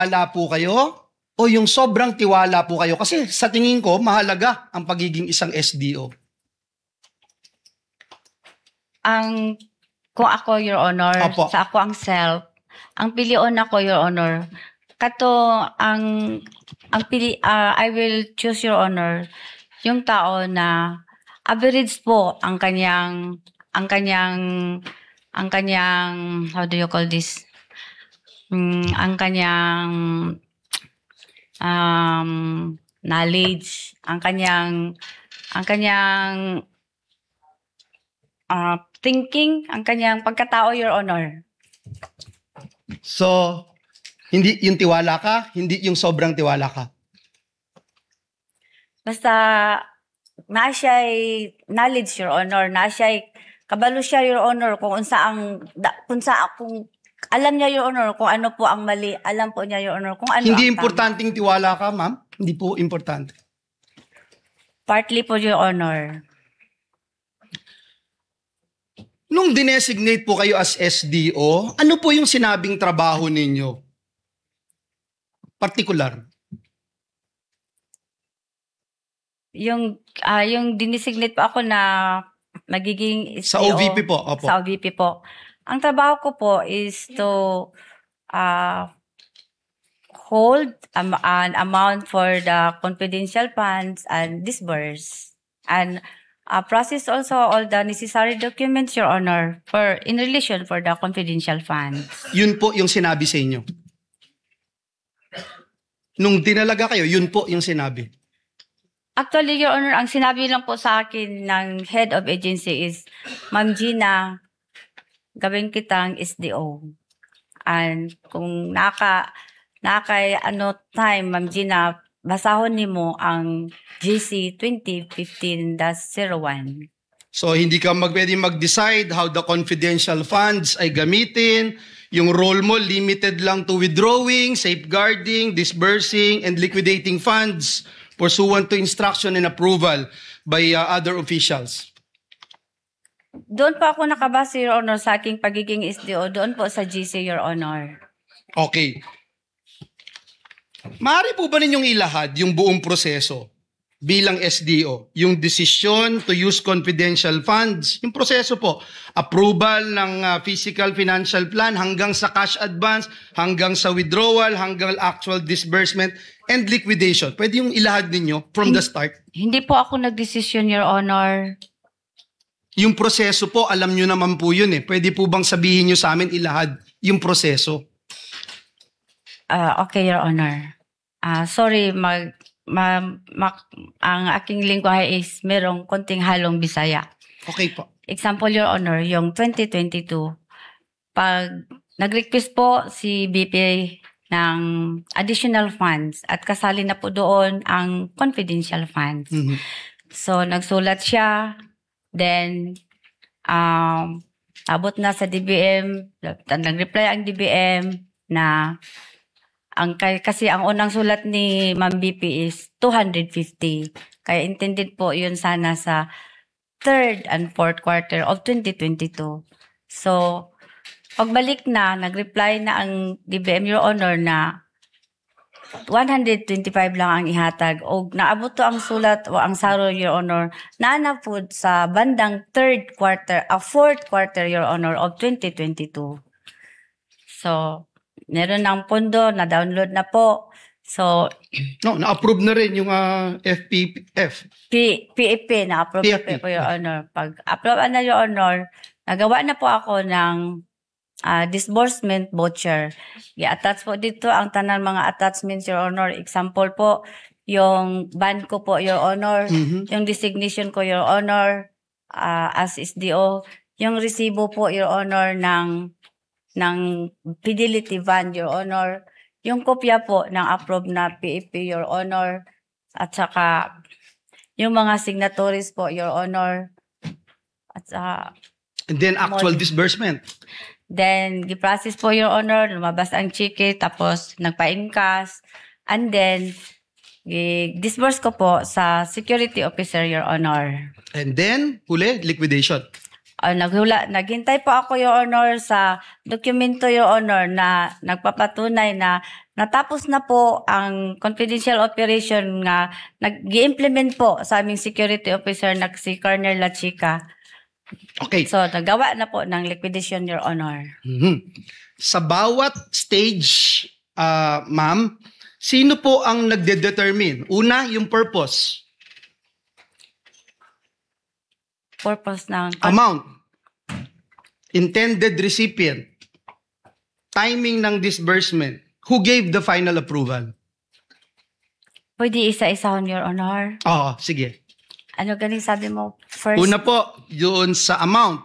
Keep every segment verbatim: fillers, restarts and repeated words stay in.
Tiwala po kayo o yung sobrang tiwala po kayo? Kasi sa tingin ko, mahalaga ang pagiging isang S D O. Ang, kung ako, Your Honor, Opo. sa ako ang self, ang pilion ako, Your Honor, kato, ang, ang pili, ah, I will choose, Your Honor, yung tao na average po ang kanyang, ang kanyang, ang kanyang, how do you call this? Mm, ang kanyang um, knowledge, ang kanyang, ang kanyang uh, thinking, ang kanyang pagkatao, Your Honor. So, hindi yung tiwala ka, hindi yung sobrang tiwala ka. Basta, na siya'y knowledge, Your Honor, na siya'y kabalo siya, Your Honor, kung unsaang, kung sa kung alam niya, Your Honor, kung ano po ang mali, alam po niya, Your Honor, kung ano Hindi ang importanteng tama. tiwala ka, ma'am? Hindi po importante. Partly po, Your Honor. Nung dinesignate po kayo as S D O, ano po yung sinabing trabaho ninyo? Particular. Yung, uh, yung dinesignate po ako na magiging S D O. Sa O V P po, opo. Sa O V P po. Ang trabaho ko po is to uh, hold um, an amount for the confidential funds and disburse. And uh, process also all the necessary documents, Your Honor, for in relation for the confidential funds. Yun po yung sinabi sa inyo. Nung dinalaga kayo, yun po yung sinabi. Actually, Your Honor, ang sinabi lang po sa akin ng head of agency is, Ma'am Gina, gawin kitang S D O. And kung naka, naka ano time, Ma'am Gina, basahon nimo ang G C twenty fifteen dash zero one. So, hindi ka mag pwede mag-decide how the confidential funds ay gamitin. Yung role mo, limited lang to withdrawing, safeguarding, disbursing, and liquidating funds pursuant to instruction and approval by uh, other officials. Doon po ako nakabase, Your Honor, sa aking pagiging S D O. Doon po sa G C, Your Honor. Okay. Maaari po ba ninyong ilahad yung buong proseso bilang S D O? Yung decision to use confidential funds, yung proseso po, approval ng uh, physical financial plan hanggang sa cash advance, hanggang sa withdrawal, hanggang actual disbursement and liquidation. Pwede yung ilahad ninyo from the start? Hindi po ako nagdesisyon, Your Honor. Yung proseso po, alam nyo naman po yun eh. Pwede po bang sabihin nyo sa amin ilahad yung proseso? Uh, okay, Your Honor. Uh, sorry, mag, ma, ma, ang aking lingwahe is merong konting halong Bisaya. Okay po. Example, Your Honor, yung twenty twenty-two, pag nag-request po si B P I ng additional funds at kasali na po doon ang confidential funds. Mm-hmm. So, nagsulat siya. Then, um, abot na sa D B M, nag-reply ang D B M na ang kasi ang unang sulat ni Ma'am B P is two hundred fifty. Kaya intended po yun sana sa third and fourth quarter of twenty twenty-two. So, pagbalik na, nag-reply na ang D B M, Your Honor, na one hundred twenty-five lang ang ihatag o naabot to ang sulat o ang saro, Your Honor, naana po sa bandang third quarter, a uh, fourth quarter, Your Honor, of twenty twenty-two. So, meron ng pondo, na-download na po. So, no, na-approve na rin yung uh, F P F. P P F P, na-approve P F P, po, Your Honor. Pag-approve na, Your Honor, nagawa na po ako ng Uh, disbursement voucher. I-attach po dito ang tanan mga attachments, Your Honor. Example po, yung band ko po, Your Honor. Mm-hmm. Yung designation ko, Your Honor, uh, as S D O. Yung resibo po, Your Honor, ng, ng fidelity band, Your Honor. Yung kopya po ng approved na P F P, Your Honor. At saka, yung mga signatories po, Your Honor. At saka, and then actual more disbursement. Then, gi-process po, Your Honor, lumabas ang cheque, tapos nagpa-incas, and then, disburse ko po sa security officer, Your Honor. And then, huli, liquidation. Uh, naghula, naghintay po ako, Your Honor, sa dokumento, Your Honor, na nagpapatunay na natapos na po ang confidential operation nga nag-implement po sa aming security officer na si Colonel La Chica. Okay. So, nagawa na po ng liquidation, Your Honor. Mhm. Sa bawat stage, ah, ma'am, sino po ang nagde-determine? Una, yung purpose, Purpose ng... amount, intended recipient, timing ng disbursement. Who gave the final approval? Pwede isa-isahon, Your Honor. Oo, sige. Ano galing sabi mo? First, Una po, yun sa amount.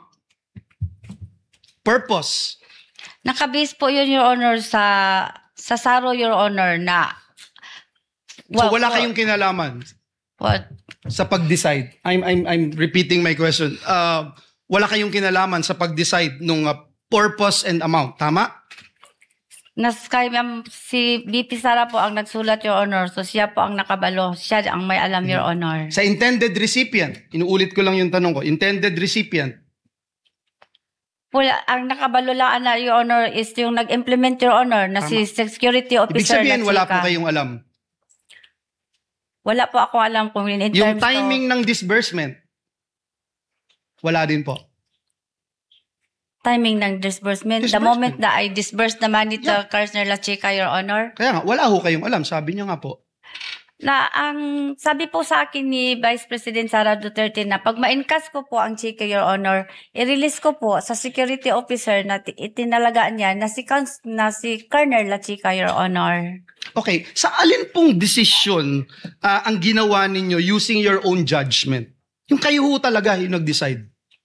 Purpose. nakabase po yun, Your Honor, sa sa Saro, Your Honor, na... So wala Well, kayong kinalaman What? sa pag-decide. I'm I'm I'm repeating my question. Uh, wala kayong kinalaman sa pag-decide nung uh, purpose and amount, tama? Nas kay ma'am, si B P Sara po ang nagsulat, Your Honor. So siya po ang nakabalo. Siya ang may alam, Your Honor. Sa intended recipient, inuulit ko lang yung tanong ko, intended recipient, Wala, ang nakabalo lang na, Your Honor, is yung nag-implement, Your Honor, na si security ibig officer. sabihin na wala chika. po kayong alam. Wala po ako alam kung in Yung terms timing of ng disbursement, wala din po. timing ng disbursement. The Disbursement. moment na I disburse the money to Yeah. Colonel La Chica, Your Honor, Kaya nga, wala ho kayong alam, sabi niyo nga po. na ang sabi po sa akin ni Vice President Sara Duterte na pag ma-encash ko po ang chika, Your Honor, i-release ko po sa security officer na ti- itinalagaan niya na si, Cons- na si Colonel La Chica, Your Honor. Okay, sa alin pong desisyon ah, ang ginawa ninyo using your own judgment? Yung kayo ho talaga yung nag-decide.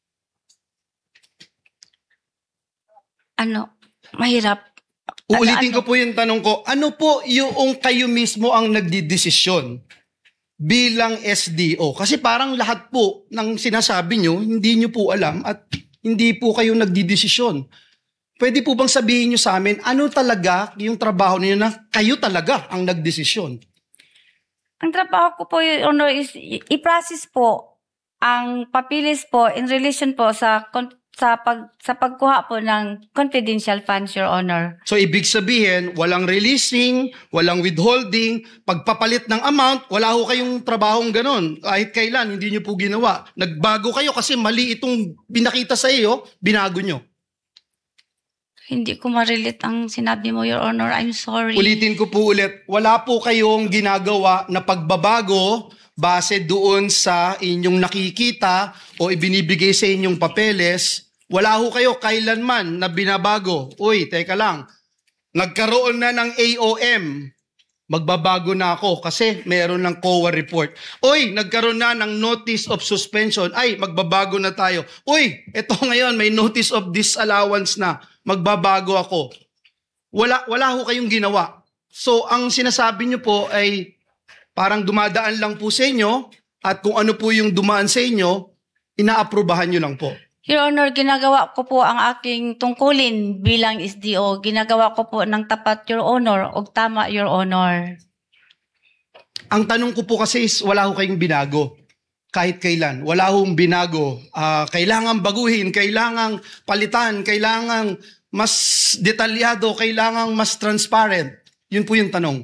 Ano, mahirap. Uulitin Ano- ko po yung tanong ko, ano po yung kayo mismo ang nagdidesisyon bilang S D O? Kasi parang lahat po ng sinasabi nyo, hindi nyo po alam at hindi po kayo nagdidesisyon. Pwede po bang sabihin nyo sa amin, ano talaga yung trabaho niyo na kayo talaga ang nagdesisyon? Ang trabaho ko po, Your Honor, is i- i-process po ang papilis po in relation po sa con- sa pag sa pagkuha po ng confidential funds, Your Honor. So ibig sabihin, walang releasing, walang withholding, pagpapalit ng amount, wala ho kayong trabahong ganon. Kahit kailan, hindi nyo po ginawa. Nagbago kayo kasi mali itong binakita sa iyo, binago nyo. Hindi ko ma-relate ang sinabi mo, Your Honor. I'm sorry. Ulitin ko po ulit, wala po kayong ginagawa na pagbabago base doon sa inyong nakikita o ibinibigay sa inyong papeles. Wala ho kayo kailanman na binabago. Uy, teka lang, nagkaroon na ng A O M. Magbabago na ako kasi meron ng C O A report. Uy, nagkaroon na ng notice of suspension. Ay, magbabago na tayo. Uy, eto ngayon may notice of disallowance na. Magbabago ako. Wala, wala ho kayong ginawa. So, ang sinasabi nyo po ay parang dumadaan lang po sa inyo at kung ano po yung dumaan sa inyo, inaaprubahan nyo lang po. Your Honor, ginagawa ko po ang aking tungkulin bilang S D O. Ginagawa ko po ng tapat, Your Honor, o tama, Your Honor. Ang tanong ko po kasi is wala ho kayong binago. Kahit kailan. Wala hong binago. Ah, kailangan baguhin, kailangan palitan, kailangan mas detalyado, kailangan mas transparent. Yun po yung tanong.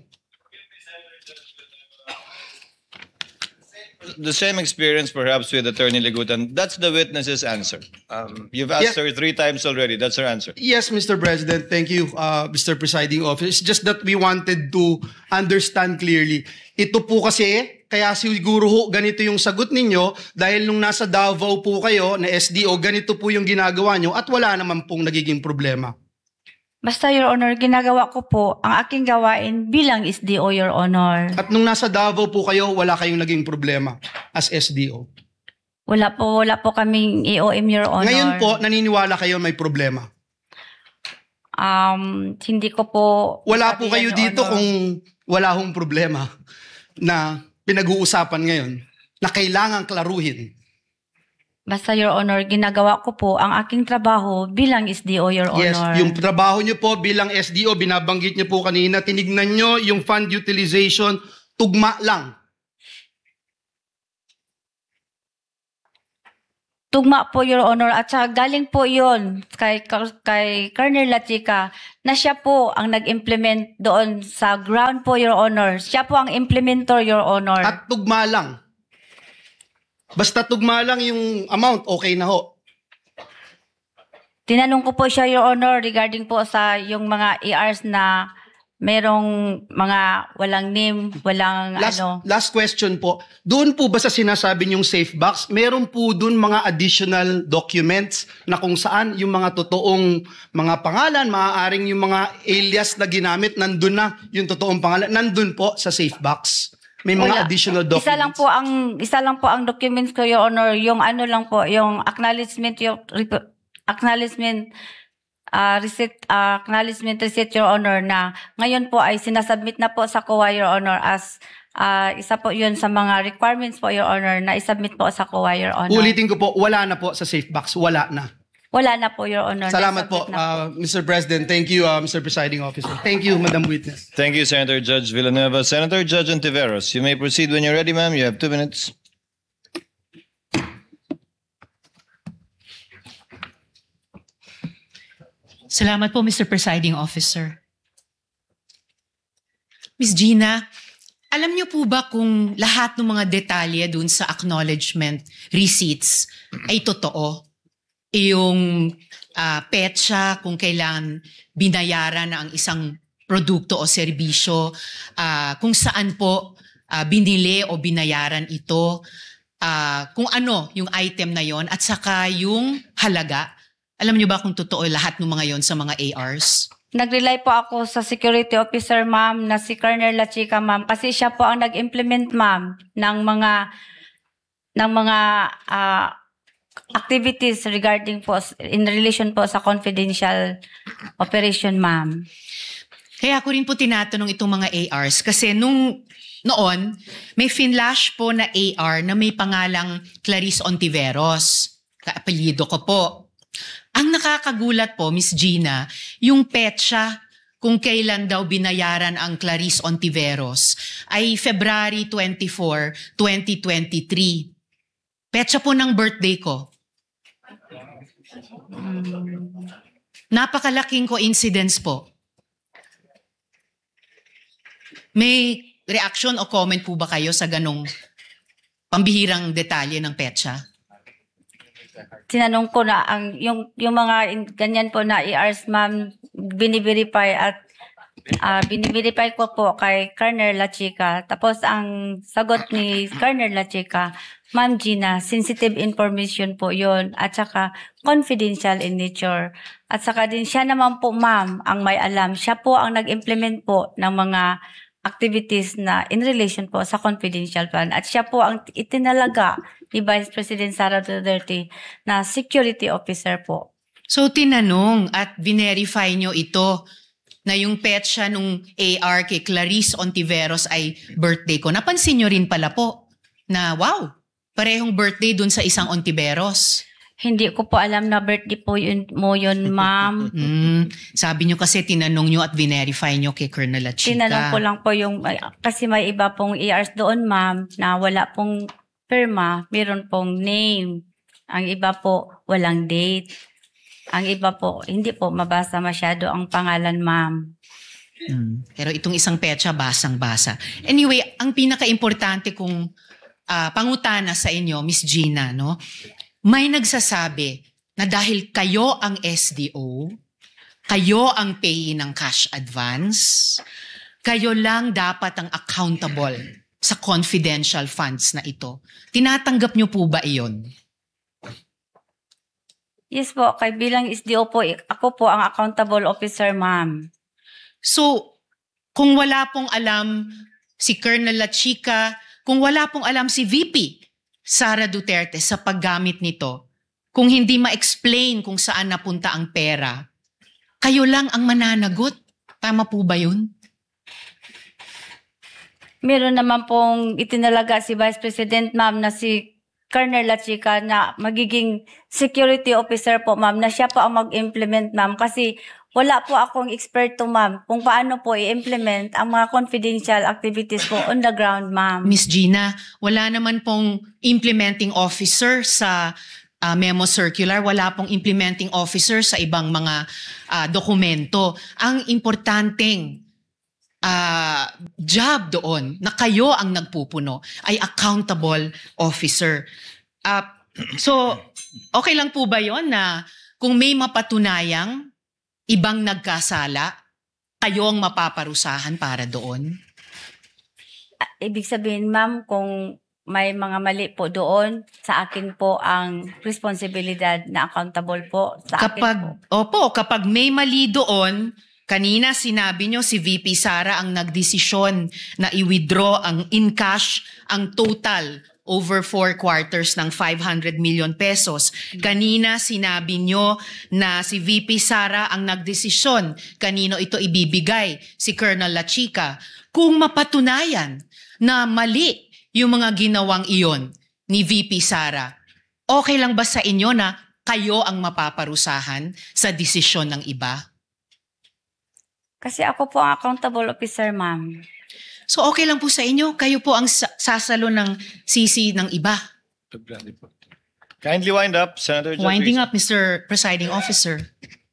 The same experience perhaps with Attorney Ligutan. That's the witness's answer. Um, you've asked Yeah. her three times already. That's her answer. Yes, Mister President. Thank you, uh, Mister Presiding Officer. It's just that we wanted to understand clearly. Ito po kasi, kaya siguro ho, ganito yung sagot ninyo dahil nung nasa Davao po kayo na S D O, ganito po yung ginagawa nyo at wala naman pong nagiging problema. Basta, Your Honor, ginagawa ko po ang aking gawain bilang S D O, Your Honor. At nung nasa Davao po kayo, wala kayong naging problema as S D O. Wala po, wala po kaming E O M, Your Honor. Ngayon po, naniniwala kayo may problema. Um, hindi ko po... Wala po sabihan, kayo Your dito Honor. kung wala hong problema na pinag-uusapan ngayon na kailangang klaruhin. Basta, Your Honor, ginagawa ko po ang aking trabaho bilang S D O, Your Yes, Honor. yung trabaho nyo po bilang S D O, binabanggit nyo po kanina, tinignan nyo yung fund utilization, tugma lang. Tugma po, Your Honor, at saka galing po yun kay, kay Colonel Lachica na siya po ang nag-implement doon sa ground po, Your Honor. Siya po ang implementor, Your Honor. At tugma lang. Basta tugma lang yung amount, okay na ho. Tinanong ko po siya, Your Honor, regarding po sa yung mga A Rs na merong mga walang name, walang Last, ano. last question po. Doon po ba sa sinasabi niyong safe box, meron po doon mga additional documents na kung saan yung mga totoong mga pangalan, maaaring yung mga alias na ginamit, nandun na yung totoong pangalan, nandun po sa safe box. May mga Wala. additional documents. Isa lang po ang isa lang po ang documents ko, Your Honor, yung ano lang po, yung acknowledgement, yung acknowledgement Uh, receipt, uh, acknowledgement receipt, Your Honor, na ngayon po ay sinasubmit na po sa C O A, Your Honor, as uh, isa po yun sa mga requirements po, Your Honor, na isubmit po sa C O A, Your Honor. Ulitin ko po, wala na po sa safe box. Wala na. Wala na po, Your Honor. Salamat po, Nasubmit na uh, Mister President. Thank you, uh, Mister Presiding Officer. Thank you, Madam Witness. Thank you, Senator Judge Villanueva. Senator Judge Ontiveros, you may proceed when you're ready, ma'am. You have two minutes. Salamat po, Mister Presiding Officer. Miz Gina, alam niyo po ba kung lahat ng mga detalye dun sa acknowledgement receipts ay totoo? Yung uh, petsa, kung kailan binayaran ang isang produkto o serbisyo, uh, kung saan po uh, binili o binayaran ito, uh, kung ano yung item na yon, at saka yung halaga. Alam niyo ba kung totoo lahat ng mga yon sa mga A Rs? Nag-rely po ako sa security officer, ma'am, na si Colonel Lachica, ma'am, kasi siya po ang nag-implement, ma'am, ng mga ng mga uh, activities regarding po in relation po sa confidential operation, ma'am. Kaya ako rin po tinatanong itong mga A Rs kasi nung noon may finlash po na A R na may pangalang Clarice Ontiveros. Kaapelyido ko po. Ang nakakagulat po, Miss Gina, yung petsa kung kailan daw binayaran ang Clarice Ontiveros ay February twenty-fourth, twenty twenty-three. Petsa po ng birthday ko. Hmm. Napakalaking coincidence po. May reaction o comment po ba kayo sa ganong pambihirang detalye ng petsa? Tinanong ko na ang yung yung mga in, ganyan po na A Rs, ma'am, biniverify at uh, biniverify ko po kay Colonel Lachica. Tapos ang sagot ni Colonel Lachica, Ma'am Gina, sensitive information po yon at saka confidential in nature. At saka din siya naman po, ma'am, ang may alam. Siya po ang nag-implement po ng mga activities na in relation po sa confidential fund. At siya po ang itinalaga ni Vice President Sara Duterte na security officer po. So tinanong at binerify nyo ito na yung petsa nung A R kay Clarice Ontiveros ay birthday ko. Napansin nyo rin pala po na wow, parehong birthday dun sa isang Ontiveros. Hindi ko po alam na birthday po yun, mo yun, ma'am. Mm, sabi nyo kasi tinanong nyo at binerify nyo kay Colonel Lachica. Tinanong ko lang po yung, kasi may iba pong A Rs doon, ma'am, na wala pong firma, meron pong name. Ang iba po, walang date. Ang iba po, hindi po mabasa masyado ang pangalan, ma'am. Hmm. Pero itong isang petsa, basang-basa. Anyway, ang pinaka-importante kong uh, pangutana sa inyo, Miss Gina, no? May nagsasabi na dahil kayo ang S D O, kayo ang payee ng cash advance, kayo lang dapat ang accountable sa confidential funds na ito. Tinatanggap niyo po ba iyon? Yes po, kay bilang S D O po, ako po ang accountable officer, ma'am. So, kung wala pong alam si Colonel Lachica, kung wala pong alam si V P Sara Duterte sa paggamit nito, kung hindi ma-explain kung saan napunta ang pera, kayo lang ang mananagot. Tama po ba yun? Meron naman pong itinalaga si Vice President, ma'am, na si Colonel Lachica na magiging security officer po, ma'am, na siya po ang mag-implement, ma'am, kasi wala po akong eksperto, ma'am, kung paano po i-implement ang mga confidential activities po on the ground, ma'am. Miss Gina, wala naman pong implementing officer sa ah, memo circular, wala pong implementing officer sa ibang mga ah, dokumento. Ang importanteng ah, job doon na kayo ang nagpupuno ay accountable officer. Ah, so, okay lang po ba yon na kung may mapatunayang ibang nagkasala, kayo ang mapaparusahan para doon? Ah, Ibig sabihin, ma'am, kung may mga mali po doon, sa akin po ang responsibilidad na accountable po sa akin Kapag, po. opo, kapag may mali doon, kanina sinabi nyo si V P Sara ang nagdesisyon na i-withdraw ang in cash, ang total over four quarters ng five hundred million pesos. Kanina sinabi nyo na si V P Sara ang nagdesisyon kanino ito ibibigay, si Colonel La Chica. Kung mapatunayan na mali yung mga ginawang iyon ni V P Sara, okay lang ba sa inyo na kayo ang mapaparusahan sa desisyon ng iba? Kasi ako po ang accountable officer, ma'am. So okay lang po sa inyo, kayo po ang sa- sasalo ng sisi ng iba. Kindly wind up, Senator Judge. Winding Risa. up, Mister Presiding Officer.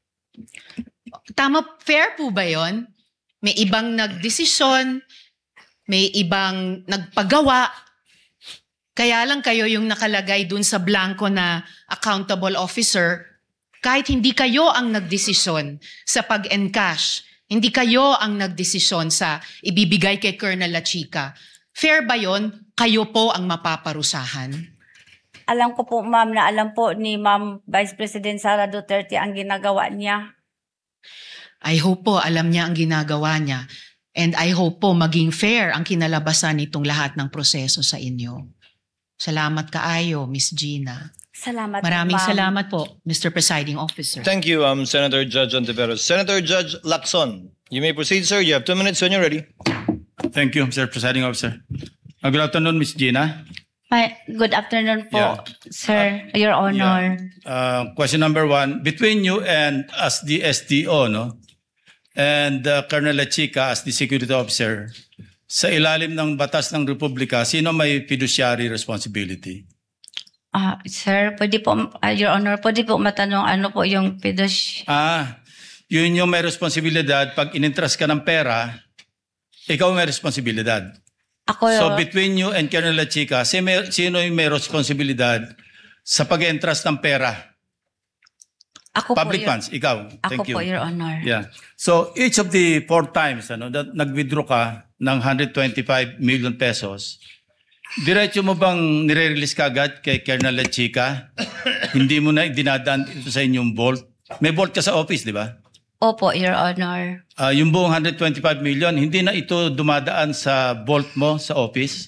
Tama, fair po ba yon? May ibang nagdesisyon, may ibang nagpagawa, kaya lang kayo yung nakalagay dun sa blanco na accountable officer, kahit hindi kayo ang nagdesisyon sa pag-encash, hindi kayo ang nagdesisyon sa ibibigay kay Colonel La Chica. Fair ba yon? Kayo po ang mapaparusahan. Alam ko po, ma'am, na alam po ni Ma'am Vice President Sara Duterte ang ginagawa niya. I hope po alam niya ang ginagawa niya. And I hope po maging fair ang kinalabasan nitong lahat ng proseso sa inyo. Salamat kaayo, Miss Gina. Salamat po, Maraming ma'am. salamat po, Mister Presiding Officer. Thank you, um, Senator Judge Ontiveros. Senator Judge Lacson, you may proceed, sir. You have two minutes when you're ready. Thank you, Mister Presiding Officer. Uh, good afternoon, Miss Gina. Hi, good afternoon po, Yeah. sir, Your Honor. Uh, question number one, between you and as the S D O, no, and uh, Colonel La Chica as the security officer, sa ilalim ng batas ng Republika, sino may fiduciary responsibility? Ah, sir, pwede po, ah, Your Honor, pwede po matanong ano po yung fiduci... Ah, yun yung may responsibilidad. Pag inintras ka ng pera, ikaw may responsibilidad. Ako, So between you and Colonel La Chica, sino, sino yung may responsibilidad sa pag-entras ng pera? ako Public po, Your- funds, ikaw. Ako Thank you. po, Your Honor. Yeah. So each of the four times ano, that nag-withdraw ka ng one hundred twenty-five million pesos, diretso mo bang nire-release ka agad kay Colonel La Chica? Hindi mo na dinadaan ito sa inyong vault? May vault ka sa office, di ba? Opo, Your Honor. Ah, yung buong one hundred twenty-five million, hindi na ito dumadaan sa vault mo sa office?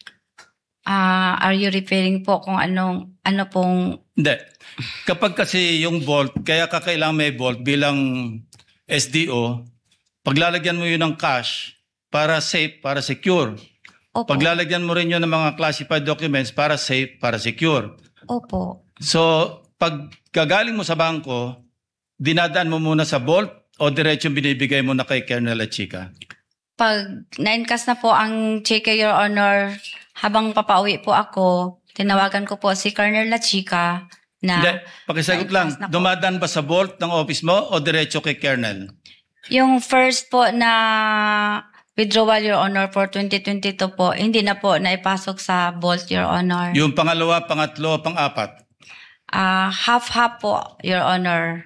Ah, are you referring po kung anong, ano pong... Hindi. Kapag kasi yung vault, kaya kakailangan may vault bilang S D O, paglalagyan mo yun ng cash para safe, para secure. Opo, Paglalagyan mo rin yun ng mga classified documents para safe, para secure. opo. So, pag gagaling mo sa bangko, dinadaan mo muna sa vault o diretso binibigay mo na kay Colonel La Chica? Pag na-encash na po ang cheque, Your Honor, habang papauwi po ako, tinawagan ko po si Colonel La Chica na... Hindi, pakisagot lang, na-encash na po. dumadaan ba sa vault ng office mo o diretso kay Colonel? Yung first po na withdrawal, Your Honor, for twenty twenty-two po, hindi na po naipasok sa vault, Your Honor. Yung pangalawa, pangatlo, pang-apat? Ah, half-half po, Your Honor.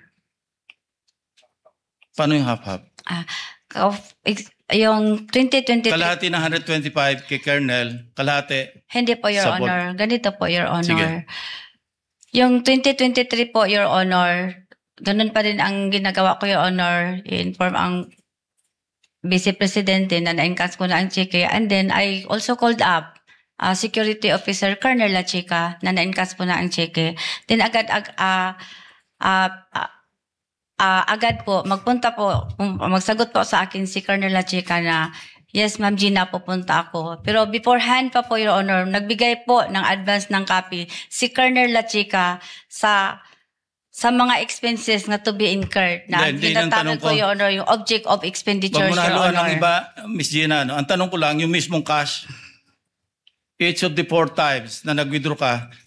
Paano yung half-half? Ah, of- ex- yung twenty twenty-three, Kalahati ng one hundred twenty-five kay Colonel, kalahati. hindi po, Your Sa vault. Honor. Ganito po, Your Honor. Sige. Yung twenty twenty-three po, Your Honor, ganun pa rin ang ginagawa ko, Your Honor. I-inform ang Vice Presidente na na-encash ko na ang cheque. And then, I also called up uh, Security Officer Colonel La Chica na na-encash po na ang cheque. Then, agad, ag, uh, uh, uh, uh, agad po, magpunta po, um, magsagot po sa akin si Colonel La Chica na, yes, Ma'am Gina, pupunta ako. Pero beforehand pa po, Your Honor, nagbigay po ng advance ng copy si Colonel La Chica sa sa mga expenses na to be incurred na Hindi, hindi, yung ginatawag tanong ko, ko- Your Honor, yung object of Huwag expenditures, mo na Your haluan ng Honor. iba, Miss Gina. No? Ang tanong ko lang, yung mismong cash, each of the four times na nag-withdraw ka,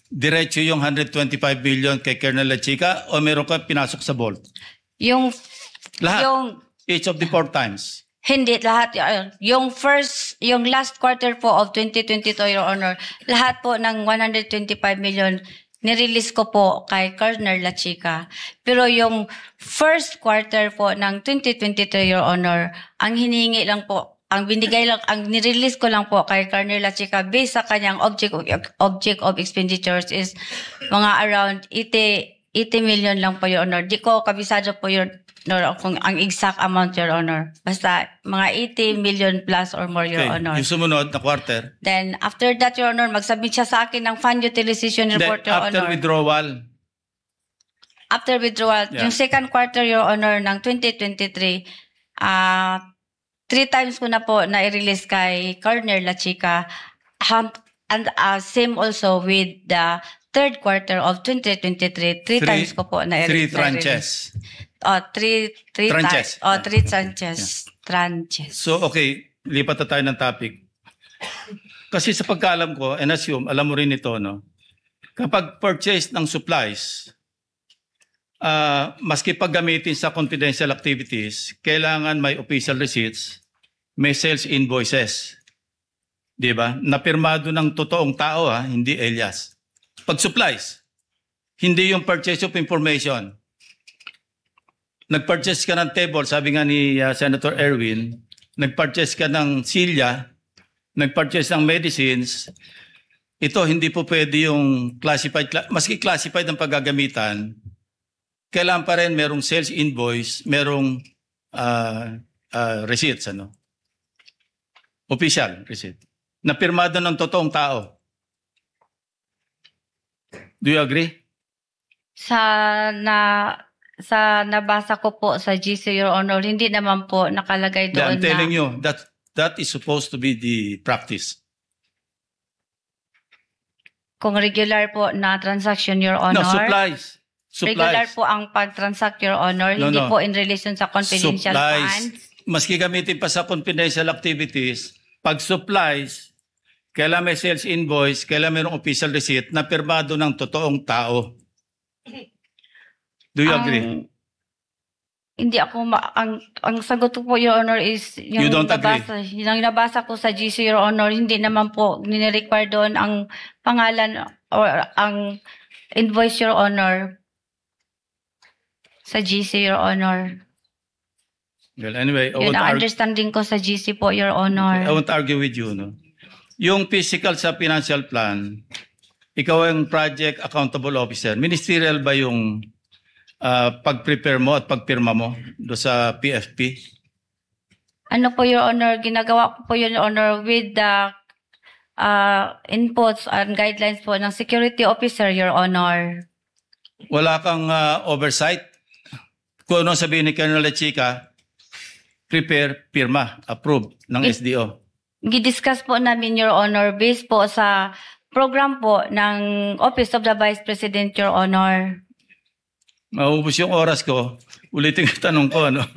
diretso yung one hundred twenty-five billion kay Colonel Lachica o meron ka pinasok sa vault? Yung, Lahat. yung, Each of the four times. hindi, lahat, uh, yung first, yung last quarter po of twenty twenty-two, Your Honor, lahat po ng one hundred twenty-five million, nirelease ko po kay Colonel Lachica. Pero yung first quarter po ng twenty twenty-three, Your Honor, ang hinihingi lang po, ang binigay lang, ang nirelease ko lang po kay Colonel Lachica based sa kanyang object of, object of expenditures is mga around eighty million lang po, Your Honor. Di ko kabisado po, Your Honor, kung ang exact amount, Your Honor. Basta mga eighty million plus or more, Your Okay. Honor. Yung sumunod na quarter. Then, after that, Your Honor, mag-submit siya sa akin ng fund utilization Then, report, Your after Honor. withdrawal, After withdrawal, Yeah. yung second quarter, Your Honor, ng twenty twenty-three, ah, three times ko na po na-release kay Colonel Lachica. Um, and uh, same also with the third quarter of twenty twenty-three. Three, Three- times ko po na-release. three tranches. Oh, three, three Tranches. times. Oh, Yeah. three tranches. Tranches. So, okay, lipat na tayo ng topic. Kasi sa pagkaalam ko, and assume, alam mo rin ito, no? Kapag purchase ng supplies, ah, maski paggamitin sa confidential activities, kailangan may official receipts, may sales invoices. Di ba? Napirmado ng totoong tao, ha? Hindi alias. Pag supplies, hindi yung purchase of information. Nag-purchase ka ng table, sabi nga ni uh, Senator Erwin, nag-purchase ka ng silya, nag-purchase ng medicines, ito hindi po pwede yung classified, maski classified ang paggagamitan, kailangan pa rin merong sales invoice, merong uh, uh, receipts, ano? Official receipt. Napirmado ng totoong tao. Do you agree? Sa na sa nabasa ko po sa G C, Your Honor, hindi naman po nakalagay Yeah, I'm doon telling na you, that, that is supposed to be the practice. kung regular po na transaction, Your Honor. No, supplies. Regular Supplies. po ang pag-transact, Your Honor, No, hindi no. po in relation sa confidential Supplies. funds. Maski gamitin pa sa confidential activities, pag supplies, kailan may sales invoice, kailan mayroong official receipt na pirmado ng totoong tao. Do you Ang- agree? Hindi ako, ma- ang, ang sagot ko po, Your Honor, is yung You don't nabasa, yung nabasa ko sa G C, Your Honor, hindi naman po nire-require doon ang pangalan or ang invoice, Your Honor, sa G C, Your Honor. Well, anyway, I Yun won't, ang argue, understanding ko sa G C po, Your I Honor. won't argue with you. No? Yung physical sa financial plan, ikaw ang project accountable officer. Ministerial ba yung uh, pag-prepare mo at pagpirma mo do sa P F P? Ano po, Your Honor, ginagawa ko po, Your Honor, with the uh, inputs and guidelines po ng security officer, Your Honor. Wala kang uh, oversight? Kung ano sabihin ni Colonel Lachica, prepare, pirma, approve ng S D O. Gidiscuss po namin, Your Honor, based po sa program po ng Office of the Vice President, Your Honor. Maubos yung oras ko, ulitin ko tanong ko, ano?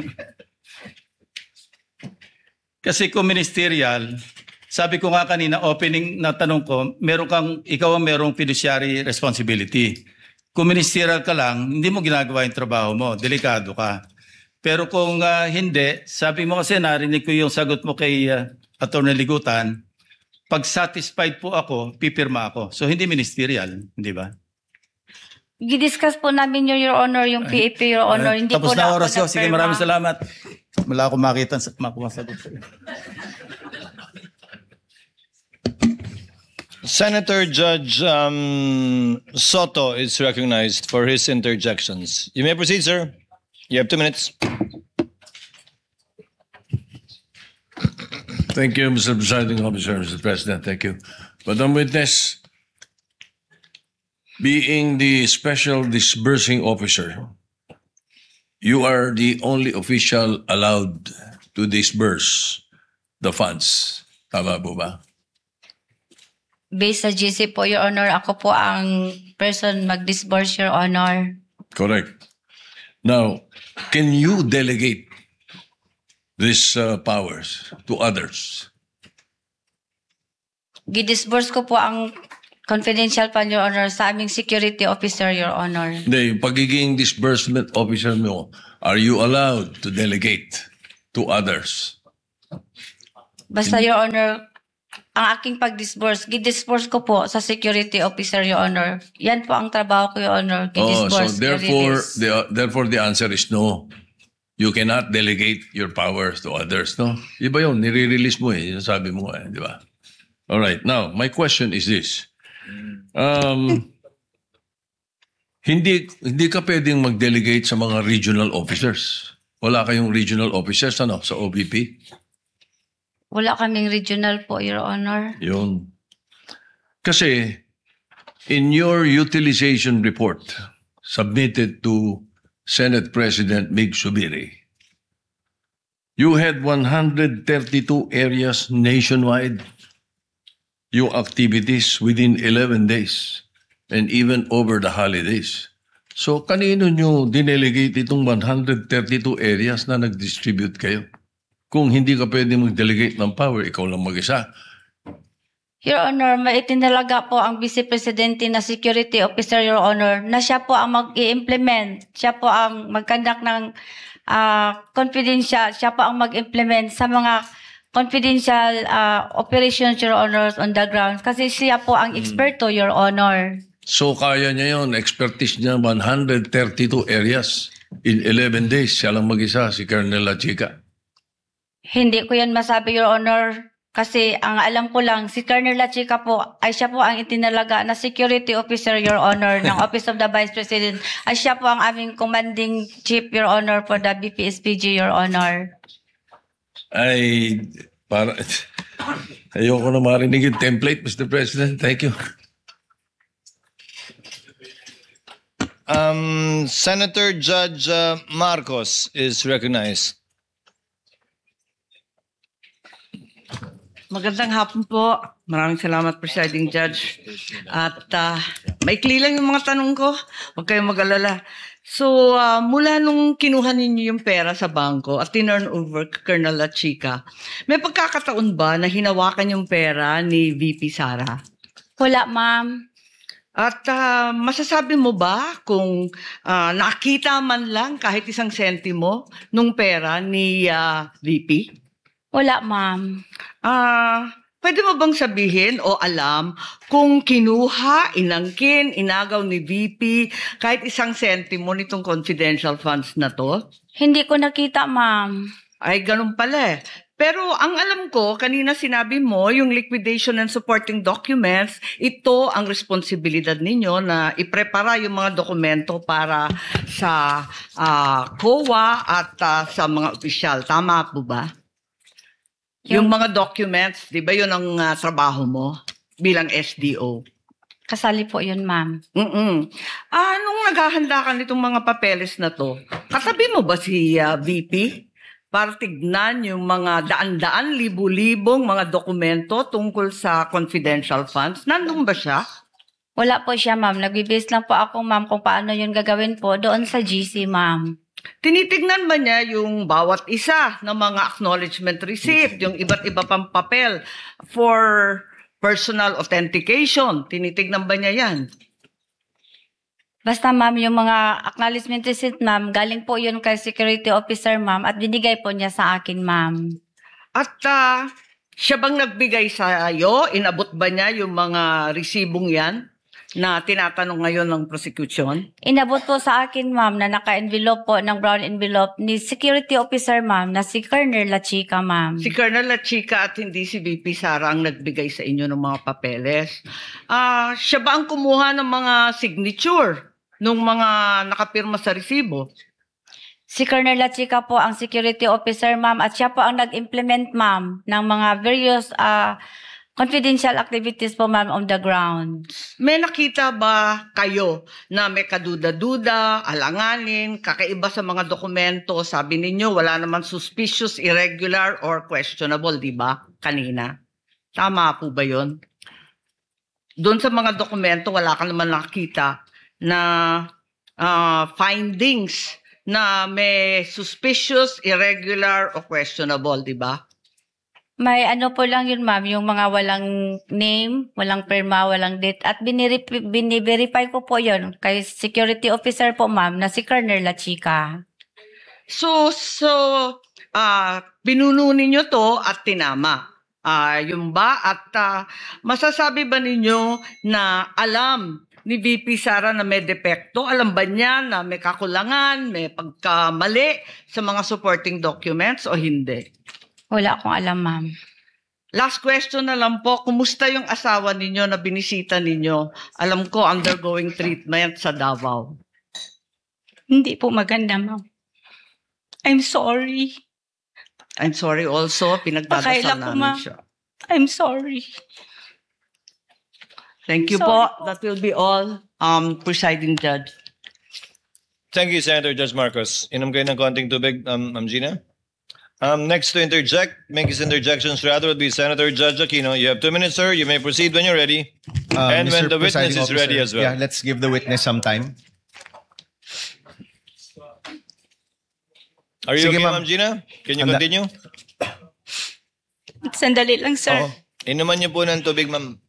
Kasi kung ministerial, sabi ko nga kanina, opening na tanong ko, meron kang, ikaw ang merong fiduciary responsibility. Kung ministerial ka lang, hindi mo ginagawa yung trabaho mo, delikado ka. Pero kung uh, hindi, sabi mo kasi narinig ko yung sagot mo kay uh, Attorney Ligutan, pag satisfied po ako, pipirma ako. So hindi ministerial, hindi ba? Gidiscuss po namin, Your, Your Honor, yung P A P, Your Honor. Ay, Hindi tapos po na na oras ko. ako Sige, nagpirma. maraming salamat. Wala akong makita, makuha sagot. Senator Judge um, Soto is recognized for his interjections. You may proceed, sir. You have two minutes. Thank you, Mister Presiding Officer, Mister President. Thank you. Madam Witness, being the Special Disbursing Officer, you are the only official allowed to disburse the funds. Tama po ba? Based sa G C po, Your Honor, ako po ang person mag-disburse, Your Honor. Correct. Now, can you delegate these uh, powers to others? Gidisburse ko po ang confidential fund, Your Honor, sa aming security officer, Your Honor. Hindi, yung pagiging disbursement officer mo, are you allowed to delegate to others? Basta, Your Honor, ang aking pag-disburse, gidisburse ko po sa security officer, Your Honor. Yan po ang trabaho ko, Your Honor. Oh, so Gidisburse, therefore, i-release. the, therefore the answer is no. You cannot delegate your powers to others, no? Iba yun, nire-release mo eh, sabi mo eh, di ba? All right, now, my question is this. Um, hindi hindi ka pwedeng mag-delegate sa mga regional officers. Wala kayong regional officers, ano, sa O B P? Wala kaming regional po, Your Honor. Yun. Kasi, in your utilization report submitted to Senate President Mig Subiri, you had one hundred thirty-two areas nationwide, yung activities within eleven days and even over the holidays. So, kanino nyo dinelegate itong one hundred thirty-two areas na nag-distribute kayo? Kung hindi ka pwede mag-delegate ng power, ikaw lang mag-isa. Your Honor, maitinalaga po ang Vice Presidente na Security Officer, Your Honor, na siya po ang mag-i-implement. Siya po ang mag-conduct ng uh, confidential, siya po ang mag-implement sa mga confidential uh, operations, Your Honor, on the ground. Kasi siya po ang eksperto, Your Honor. So, kaya niya yun, expertise niya, one hundred thirty-two areas in eleven days. Siya lang mag-isa, si Colonel La Chica. Hindi ko yan masabi, Your Honor. Kasi ang alam ko lang, si Colonel La Chica po, ay siya po ang itinalaga na security officer, Your Honor, ng Office of the Vice President. Ay siya po ang aming commanding chief, Your Honor, for the B P S P G, Your Honor. Ay, para, ayoko na marinig yung template, Mister President. Thank you. Um, Senator Judge uh, Marcos is recognized. Magandang hapon po. Maraming salamat, Presiding Judge. At uh, maikli lang yung mga tanong ko. Huwag kayong mag-alala. So, uh, mula nung kinuha ninyo yung pera sa bangko at tinurn over kay Colonel La Chica, may pagkakataon ba na hinawakan yung pera ni V P Sara? Wala, ma'am. At uh, masasabi mo ba kung uh, nakita man lang kahit isang sentimo nung pera ni uh, V P? Wala, ma'am. Ah, pwede mo bang sabihin o alam kung kinuha, inangkin, inagaw ni V P kahit isang sentimo nitong confidential funds na to? Hindi ko nakita, ma'am. Ay, ganun pala eh. Pero ang alam ko, kanina sinabi mo, yung liquidation and supporting documents, ito ang responsibilidad ninyo na iprepara yung mga dokumento para sa uh, C O A at uh, sa mga opisyal. Tama po ba? Yung, yung mga documents, di ba yun ang uh, trabaho mo bilang S D O? Kasali po yun, ma'am. Mm-mm. Ah, nung naghahanda ka nitong mga papeles na to, katabi mo ba si uh, V P? Para tignan yung mga daan-daan, libu-libong mga dokumento tungkol sa confidential funds. Nandun ba siya? Wala po siya, ma'am. Nagbibase lang po ako, ma'am, kung paano yun gagawin po doon sa G C, ma'am. Tinitignan ba niya yung bawat isa ng mga acknowledgement receipt, yung iba't iba pang papel for personal authentication? Tinitignan ba niya yan? Basta, ma'am, yung mga acknowledgement receipt, ma'am, galing po yun kay security officer, ma'am, at binigay po niya sa akin, ma'am. At uh, siya bang nagbigay sa iyo? Inabot ba niya yung mga resibong yan na tinatanong ngayon ng prosecution? Inabot po sa akin, ma'am, na naka-envelope po ng brown envelope ni security officer, ma'am, na si Colonel La Chica, ma'am. Si Colonel La Chica at hindi si V P Sara ang nagbigay sa inyo ng mga papeles. Ah, uh, siya ba ang kumuha ng mga signature nung mga nakapirma sa resibo? Si Colonel La Chica po ang security officer, ma'am, at siya po ang nag-implement, ma'am, ng mga various uh, confidential activities po, ma'am, on the ground. May nakita ba kayo na may kaduda-duda, alanganin, kakaiba sa mga dokumento? Sabi ninyo, wala naman suspicious, irregular, or questionable, di ba? Kanina. Tama po ba yun? Doon sa mga dokumento, wala ka naman nakita na uh, findings na may suspicious, irregular, o questionable, di ba? May ano po lang yun, ma'am, yung mga walang name, walang perma, walang date. At binirip- biniverify ko po yun kay security officer po, ma'am, na si Colonel La Chica. So, so, ah, pinuno ninyo to at tinama. Ah, yung ba? At ah, masasabi ba ninyo na alam ni V P Sara na may depekto? Alam ba niya na may kakulangan, may pagkamali sa mga supporting documents o hindi? Wala akong alam, ma'am. Last question na lang po, kumusta yung asawa ninyo na binisita ninyo? Alam ko, undergoing treatment sa Davao. Hindi po maganda, ma'am. I'm sorry. I'm sorry also, pinagdadasal Pakaila ko, namin ma'am. siya. I'm sorry. Thank you Sorry po. That will be all, um, presiding judge. Thank you, Senator Judge Marcos. Inom kayo ng konting tubig, um, Ma'am Gina. Um, next to interject, make his interjections rather would be Senator Judge Aquino. You have two minutes, sir. You may proceed when you're ready. Uh, And Mister when the witness Presiding is ready Officer, as well. Yeah, let's give the witness some time. Are you Sige, okay, ma'am. Ma'am Gina? Can you Handa. continue? Sandali lang, sir. Oo. Inuman niyo po ng tubig, ma'am.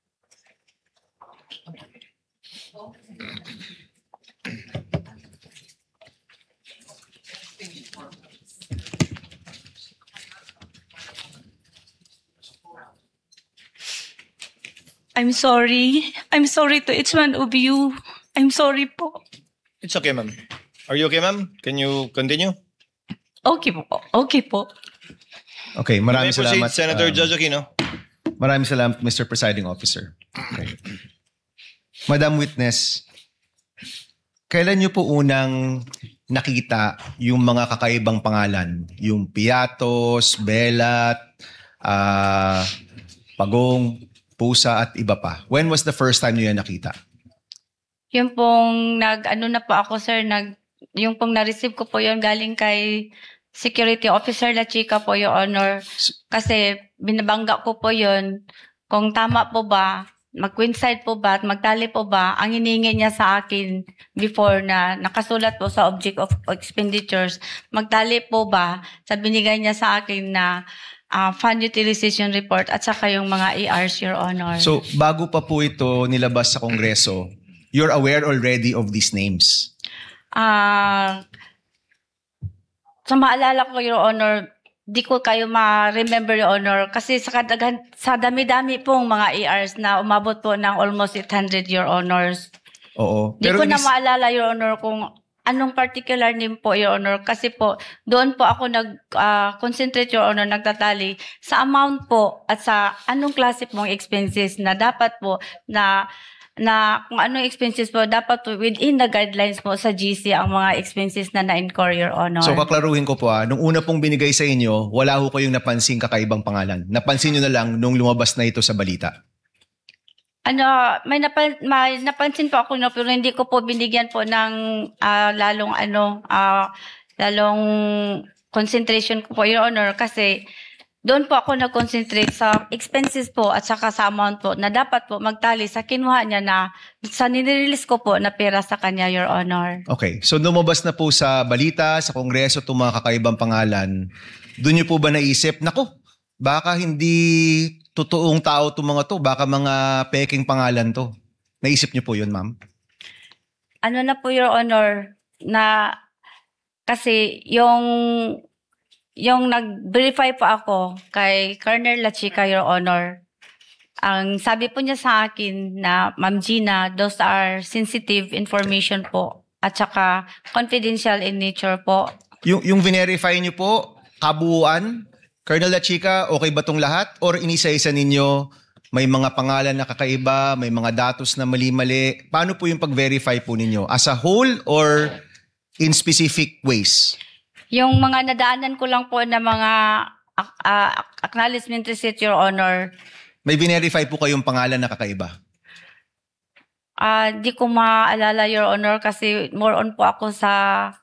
I'm sorry. I'm sorry to each one of you. I'm sorry po. It's okay, ma'am. Are you okay, ma'am? Can you continue? Okay po. Okay po. Okay, You may maraming proceed, salamat. Senator um, Judge Aquino. Maraming salamat, Mister Presiding Officer. Okay. Madam Witness, kailan niyo po unang nakita yung mga kakaibang pangalan? Yung Piatos, Belat, ah, Pagong, Pusa at iba pa. When was the first time niyo yan nakita? Yung pong nag, ano na po ako, sir, nag, yung pong na-receive ko po yun galing kay Security Officer La Chica po, Your Honor. Kasi binabangga ko po yun. Kung tama po ba, mag-coincide po ba at magtali po ba, ang hiningi niya sa akin before na nakasulat po sa object of expenditures, magtali po ba sa binigay niya sa akin na uh, fund utilization report at saka yung mga A Rs, Your Honor. So, bago pa po ito nilabas sa Kongreso, you're aware already of these names? Ah, sa maalala ko, Your Honor, di ko kayo ma-remember, Your Honor, kasi sa, kadaghan, sa dami-dami pong mga A Rs na umabot po ng almost eight hundred, Your Honors. Oo. Di ko na inis- maalala, Your Honor, kung anong particular name po, Your Honor, kasi po, doon po ako nag-concentrate, Your Honor, nagtatali sa amount po at sa anong klase pong expenses na dapat po na na kung anong expenses po, dapat po within the guidelines po sa G C ang mga expenses na na-incur, Your Honor. So kaklaruhin ko po ah, nung una pong binigay sa inyo, wala ho kayong napansing kakaibang pangalan. Napansin nyo na lang nung lumabas na ito sa balita. Ano, may, napan, may napansin po ako, no, pero hindi ko po binigyan po ng ah, lalong ano, ah, lalong concentration ko po, Your Honor, kasi doon po ako nag-concentrate sa expenses po at saka sa amount po na dapat po magtali sa kinuha niya na sa nirelease ko po na pera sa kanya, Your Honor. Okay, so lumabas na po sa balita, sa Kongreso itong mga kakaibang pangalan. Doon nyo po ba naisip, naku, baka hindi totoong tao itong mga to, baka mga peking pangalan to. Naisip nyo po yun, ma'am? Ano na po, Your Honor, na kasi yung yung nag-verify po ako kay Colonel La Chica, Your Honor, ang sabi po niya sa akin na, Ma'am Gina, those are sensitive information po at saka confidential in nature po. Yung, yung verify nyo po, kabuuan, Colonel La Chica, okay ba tong lahat? Or inisa-isa ninyo, may mga pangalan na kakaiba, may mga datos na mali-mali? Paano po yung pag-verify po ninyo? As a whole or in specific ways? Yung mga nadaanan ko lang po na mga uh, acknowledgement receipt, Your Honor. May verify po kayong pangalan na kakaiba? Ah, di ko maalala, Your Honor, kasi more on po ako sa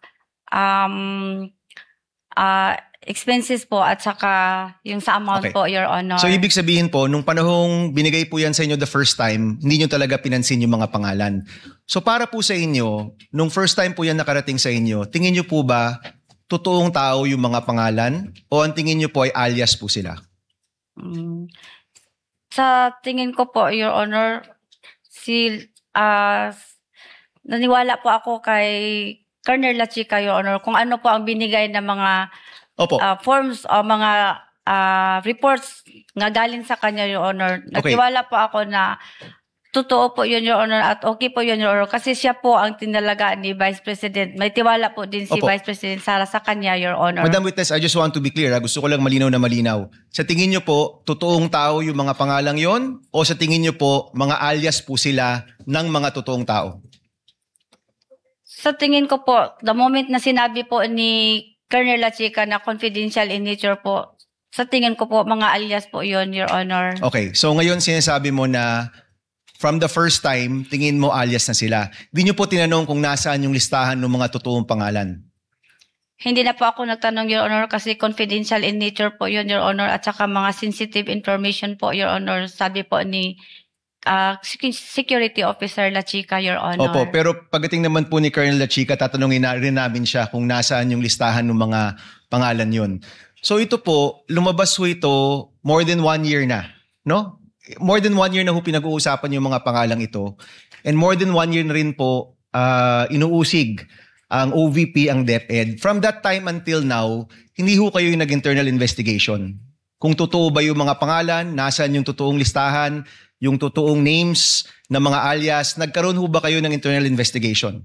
um, uh, expenses po at saka yung sa amount Okay. po, Your Honor. So ibig sabihin po, nung panahong binigay po yan sa inyo the first time, hindi nyo talaga pinansin yung mga pangalan. So para po sa inyo, nung first time po yan nakarating sa inyo, tingin nyo po ba totoong tao yung mga pangalan o ang tingin nyo po ay alias po sila? Mm. Sa tingin ko po, Your Honor, si ah naniwala po ako kay Colonel La Chica, Your Honor, kung ano po ang binigay ng mga Opo. ah, forms o mga ah, reports nga galing sa kanya, Your Honor. Okay. Nagtiwala po ako na totoo po yun, Your Honor, at okay po yun, Your Honor, kasi siya po ang tinalaga ni Vice President. May tiwala po din si Opo. Vice President Sara sa kanya, Your Honor. Madam Witness, I just want to be clear. Ha? Gusto ko lang malinaw na malinaw. Sa tingin niyo po, totoong tao yung mga pangalang yon? O sa tingin niyo po, mga alias po sila ng mga totoong tao? Sa tingin ko po, the moment na sinabi po ni Colonel La Chica na confidential in nature po, sa tingin ko po, mga alias po yun, Your Honor. Okay, so ngayon sinasabi mo na from the first time, tingin mo alias na sila. Di niyo po tinanong kung nasaan yung listahan ng mga totoong pangalan. Hindi na po ako nagtanong, Your Honor, kasi confidential in nature po yun, Your Honor, at saka mga sensitive information po, Your Honor, sabi po ni uh, Security Officer La Chica, Your Honor. Opo, pero pagdating naman po ni Colonel La Chica, tatanungin na rin namin siya kung nasaan yung listahan ng mga pangalan yun. So ito po, lumabas po ito more than one year na, no? More than one year na po pinag-uusapan yung mga pangalang ito. And more than one year na rin po uh, inuusig ang O V P, ang DepEd. From that time until now, hindi ho kayo yung nag-internal investigation. Kung totoo ba yung mga pangalan, nasaan yung totoong listahan, yung totoong names ng mga alias, nagkaroon ho ba kayo ng internal investigation?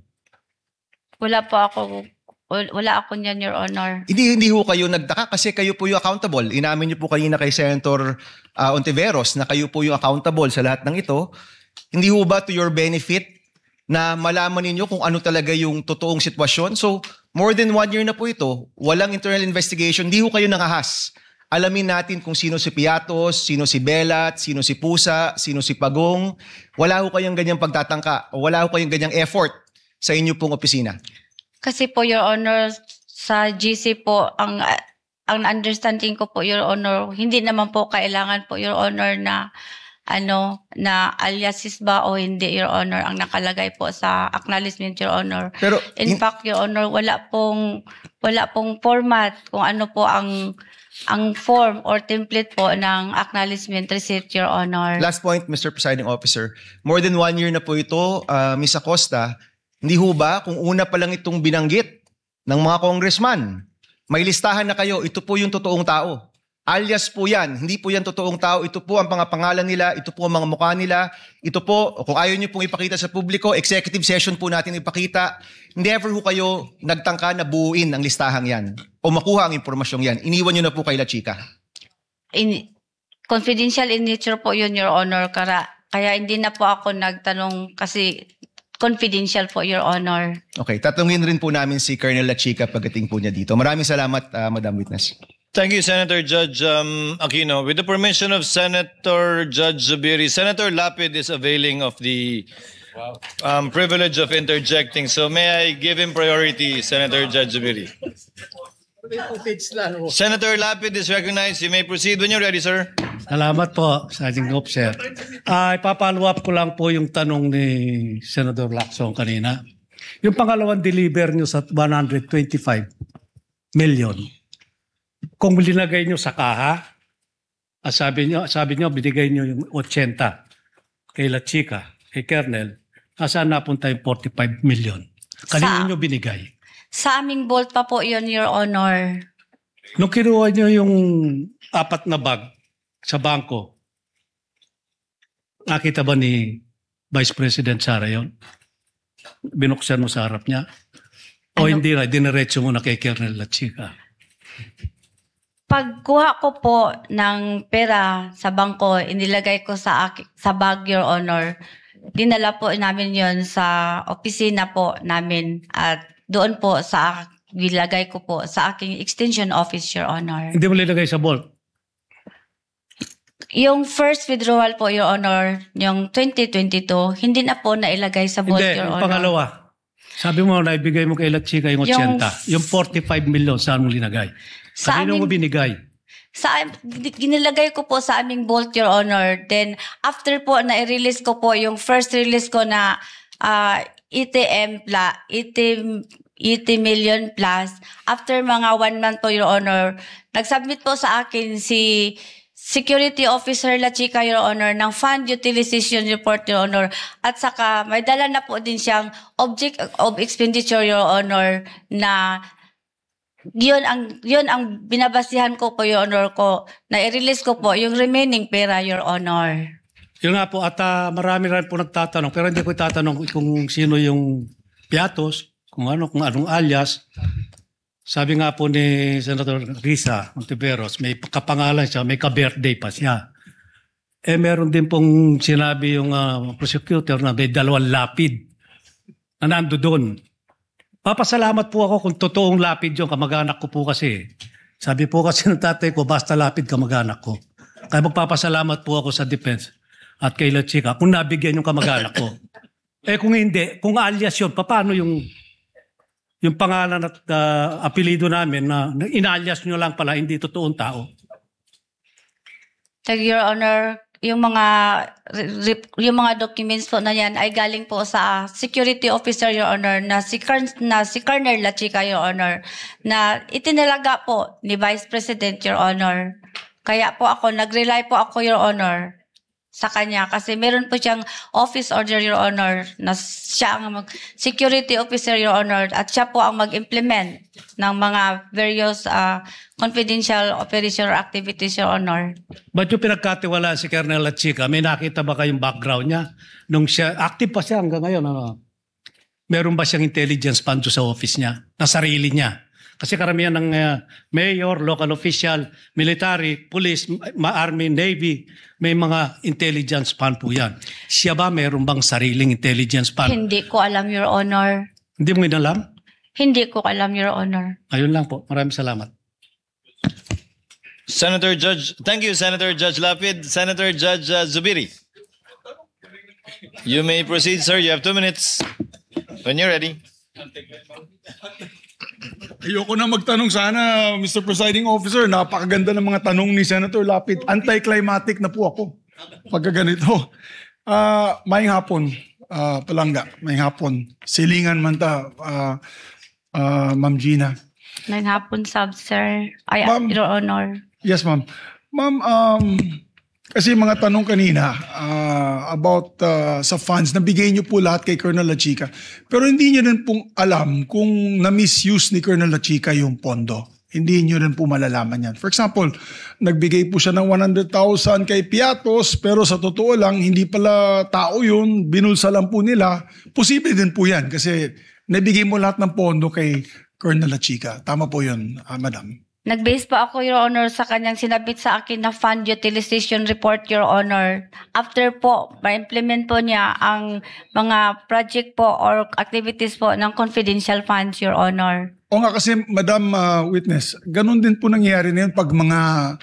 Wala po ako, wala ako niyan, Your Honor. Hindi, hindi ho kayo nagtaka kasi kayo po yung accountable. Inamin niyo po kanina kay Senator uh, Ontiveros na kayo po yung accountable sa lahat ng ito. Hindi ho ba to your benefit na malaman ninyo kung ano talaga yung totoong sitwasyon? So, more than one year na po ito, walang internal investigation, hindi ho kayo nangahas. Alamin natin kung sino si Piatos, sino si Belat, sino si Pusa, sino si Pagong. Wala ho kayong ganyang pagtatangka o wala ho kayong ganyang effort sa inyo pong opisina. Kasi po, Your Honor, sa G C po, ang ang understanding ko po, Your Honor, hindi naman po kailangan po, Your Honor, na ano, na aliases ba o hindi, Your Honor, ang nakalagay po sa acknowledgement, Your Honor. Pero, in, in fact, Your Honor, wala pong wala pong format kung ano po ang ang form or template po ng acknowledgement receipt, Your Honor. Last point, Mister Presiding Officer. More than one year na po ito, uh, Miz Acosta, hindi ho ba kung una pa lang itong binanggit ng mga congressman, may listahan na kayo, ito po yung totoong tao. Alias po yan, hindi po yan totoong tao, ito po ang mga pangalan nila, ito po ang mga mukha nila, ito po, kung ayaw nyo pong ipakita sa publiko, executive session po natin ipakita. Never ho kayo nagtangka na buuin ang listahang yan o makuha ang impormasyong yan. Iniwan nyo na po kay La Chica. In, confidential in nature po yun, Your Honor, kaya, kaya hindi na po ako nagtanong kasi confidential po, Your Honor. Okay, tatungin rin po namin si Colonel La Chica pagdating po niya dito. Maraming salamat, uh, Madam Witness. Thank you, Senator Judge um, Aquino. With the permission of Senator Judge Zubiri, Senator Lapid is availing of the um, privilege of interjecting. So may I give him priority, Senator Judge Zubiri? Senator Lapid is recognized. You may proceed when you're ready, sir. Salamat po, Sergeant Officer. Uh, ipapalo up ko lang po yung tanong ni Senator Lacson kanina. Yung pangalawang deliver nyo sa one hundred twenty-five million. Kung linagay nyo sa kaha, ah, sabi nyo, sabi nyo, binigay nyo yung eighty kay La Chica, kay Colonel, nasaan napunta yung forty-five million? Kanino Sa- nyo binigay? Sa aming vault pa po yun, Your Honor. Nung kinuha nyo yung apat na bag sa bangko, nakita ba ni Vice President Sara yun? Binuksan mo sa harap niya? O Ano? hindi na, diniretso mo na kay Colonel La Chica? Pagkuha ko po ng pera sa bangko, inilagay ko sa aki- sa bag, Your Honor. Dinala po namin yon sa opisina po namin at doon po sa nilagay ko po sa aking extension office, Your Honor. Hindi mo linagay sa vault? Yung first withdrawal po, Your Honor, yung twenty twenty-two, hindi na po nailagay sa vault, Hindi, Your yung Honor. pangalawa. Sabi mo, naibigay mo kay La Chica yung Yung- eighty. Yung forty-five million, saan mo linagay? Sa Kanino mo aming- binigay? Sa ginilagay ko po sa aming vault, Your Honor. Then after po na i-release ko po yung first release ko na uh, E T M pla, eighty million plus. After mga one month po, Your Honor, nag-submit po sa akin si Security Officer La Chica, Your Honor, ng Fund Utilization Report, Your Honor. At saka may dala na po din siyang Object of Expenditure, Your Honor, na yun ang, yun ang binabasihan ko po, Your Honor, ko, na i-release ko po yung remaining pera, Your Honor. Yun nga po, at uh, marami rin po nagtatanong, pero hindi ko itatanong kung sino yung piatos, kung ano, kung anong alias. Sabi nga po ni Senator Risa Montiveros, may kapangalan siya, may ka-birthday pa siya. Eh meron din pong sinabi yung uh, prosecutor na may dalawang lapid na nando doon. Papasalamat po ako kung totoong lapid yung kamag-anak ko po kasi. Sabi po kasi ng tatay ko, basta lapid kamag-anak ko. Kaya magpapasalamat po ako sa defense at kay La Chica kung nabigyan yung kamag-anak ko. Eh kung hindi, kung alias yun, paano yung yung pangalan at uh, apelido namin na, na inalias nyo lang pala, hindi totoong tao? Thank you, Your Honor. Yung mga yung mga documents po na yan ay galing po sa security officer, Your Honor, na si, na si Colonel La Chica, Your Honor, na itinalaga po ni Vice President, Your Honor. Kaya po ako, nag-rely po ako, Your Honor, sa kanya kasi meron po siyang office order, Your Honor, na siya ang mag- security officer, Your Honor, at siya po ang mag-implement ng mga various uh, confidential operation or activities, Your Honor. Ba't yung pinagkatiwala si Colonel La Chica, may nakita ba kayong background niya? Nung siya, active pa siya hanggang ngayon, ano? Meron ba siyang intelligence fund sa office niya, na sarili niya? Kasi karamihan ng uh, mayor, local official, military, police, ma- army, navy, may mga intelligence fund po yan. Siya ba mayroon bang sariling intelligence fund? Hindi ko alam, Your Honor. Hindi mo inalam? Hindi ko alam, Your Honor. Ayun lang po. Maraming salamat. Senator Judge, thank you, Senator Judge Lapid. Senator Judge uh, Zubiri. You may proceed, sir. You have two minutes. When you're ready. Ayoko na magtanong sana, Mister Presiding Officer. Napakaganda ng mga tanong ni Senator Lapid. Anticlimactic na po ako pagka ganito. Uh, maing hapon, uh, palangga, maing hapon. Silingan man ta, uh, uh, Ma'am Gina. Nang hapon, sub, sir. Ay, Ma'am, Your Honor. Yes, ma'am. Ma'am, um, kasi mga tanong kanina uh, about uh, sa funds, nabigay niyo po lahat kay Colonel La Chica. Pero hindi niyo rin pong alam kung na-misuse ni Colonel La Chica yung pondo. Hindi niyo rin po malalaman yan. For example, nagbigay po siya ng one hundred thousand kay Piatos, pero sa totoo lang, hindi pala tao yun, binulsa lang po nila. Posible din po yan kasi nabigay mo lahat ng pondo kay Colonel La Chica. Tama po yun, uh, Madam. Nag-base pa ako, Your Honor, sa kanyang sinabit sa akin na Fund Utilization Report, Your Honor. After po, ma-implement po niya ang mga project po or activities po ng confidential funds, Your Honor. O nga kasi, Madam uh, Witness, ganun din po nangyayari na yun pag mga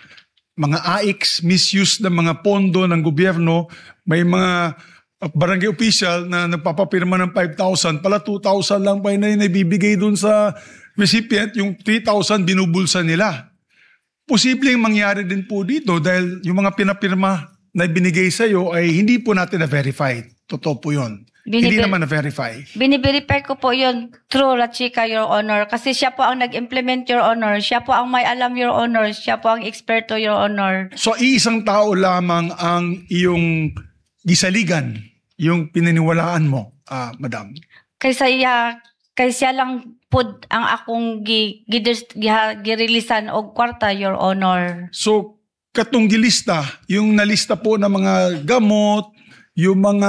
mga A I X, misuse ng mga pondo ng gobyerno, may mga barangay official na nagpapapirma ng five thousand, pala two thousand lang pa yun na ibibigay dun sa recipient, yung three thousand binubulsa nila. Posibleng mangyari din po dito dahil yung mga pinapirma na binigay sa iyo ay hindi po natin na-verify. Totoo po yun. Biniver- hindi naman na-verify. Biniverify ko po yun through La Chica, Your Honor. Kasi siya po ang nag-implement, Your Honor. Siya po ang may alam, Your Honor. Siya po ang eksperto, Your Honor. So, iisang tao lamang ang iyong gisaligan, yung pininiwalaan mo, uh, Madam? Kaysa iya, kaysa lang pud ang akong gi, gi, gi, girilisan og kwarta, Your Honor. So, katong gilista, yung nalista po ng mga gamot, yung mga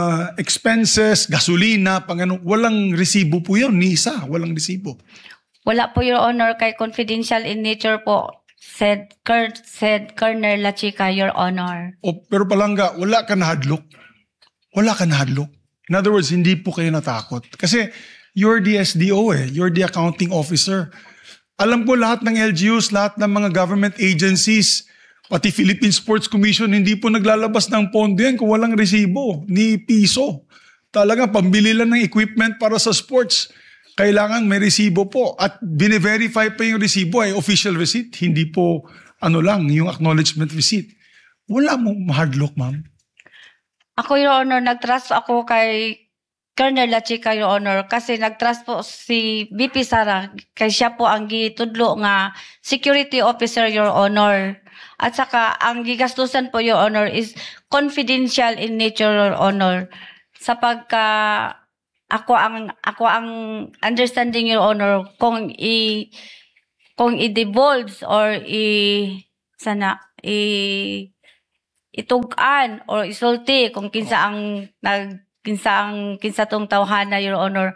expenses, gasolina, pang ano, walang resibo po yun, ni isa, walang resibo. Wala po, Your Honor, kay confidential in nature po, said, said Colonel La Chica, Your Honor. O, pero palangga, wala ka nahadlok. Wala ka nahadlok. In other words, hindi po kayo natakot. Kasi, you're the S D O eh. You're the accounting officer. Alam ko lahat ng L G Us, lahat ng mga government agencies, pati Philippine Sports Commission, hindi po naglalabas ng pondo yan kung walang resibo, ni piso. Talagang pambili lang ng equipment para sa sports. Kailangan may resibo po. At bine-verify pa yung resibo ay official receipt. Hindi po ano lang, yung acknowledgement receipt. Wala mo mahadlock, ma'am. Ako, Your Honor, nag-trust ako kay Colonel La Chica, Your Honor, kasi nag-trust po si B P Sara, kay siya po ang gitudlo nga security officer, Your Honor. At saka, ang gigastusan po, Your Honor, is confidential in nature, Your Honor. Sa pagka, ako ang, ako ang understanding, Your Honor, kung i, kung i-divulge or i, sana, i, itugan or isulti kung kinsa ang, nag, kinsa ang, kinsa tong tawhana, Your Honor,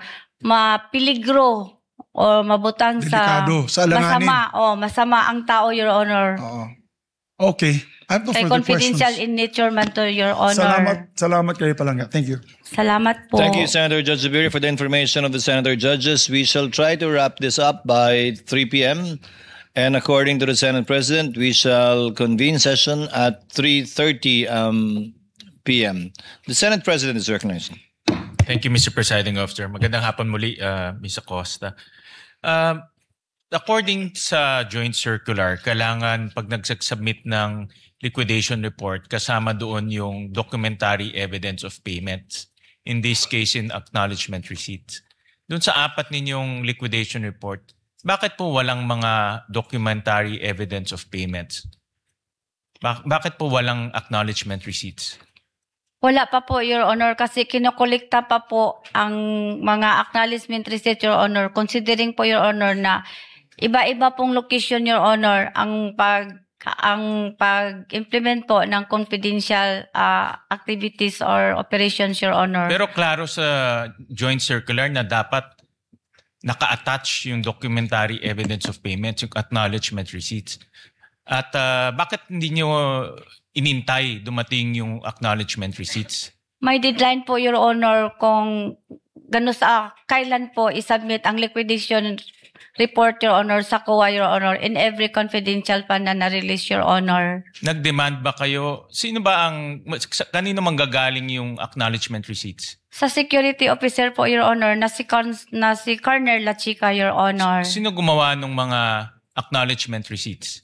mapiligro o mabutang Delikado, sa sa alanganin. masama o masama ang tao, Your Honor. Oo. Okay. I have no Kay further confidential questions. in nature man to, Your Honor. Salamat, salamat kayo palangga. Thank you. Salamat po. Thank you, Senator Judge Zubiri, for the information of the Senator Judges. We shall try to wrap this up by three p.m. And according to the Senate President, we shall convene session at three thirty um, p m The Senate President is recognized. Thank you, Mister Presiding Officer. Magandang hapon muli, uh, Miz Acosta. Uh, according sa joint circular, kailangan pag nagsubmit ng liquidation report, kasama doon yung documentary evidence of payments. In this case, in acknowledgement receipts. Doon sa apat ninyong liquidation report, bakit po walang mga documentary evidence of payments? Bak- bakit po walang acknowledgement receipts? Wala pa po, Your Honor, kasi kinokolekta pa po ang mga acknowledgement receipt, Your Honor. Considering po, Your Honor, na iba-iba pong location, Your Honor, ang pag ang pag-implement po ng confidential uh, activities or operations, Your Honor. Pero klaro sa joint circular na dapat naka-attach yung documentary evidence of payments, yung acknowledgement receipts. At uh, bakit hindi nyo inintay dumating yung acknowledgement receipts? May deadline po, Your Honor, kung gano sa kailan po isubmit ang liquidation report, Your Honor, sa C O A, Your Honor, in every confidential fund na na-release, Your Honor. Nag-demand ba kayo? Sino ba ang, kanino manggagaling yung acknowledgement receipts? Sa security officer po, Your Honor, na si, Con, na si Colonel La Chica, Your Honor. Sino gumawa ng mga acknowledgement receipts?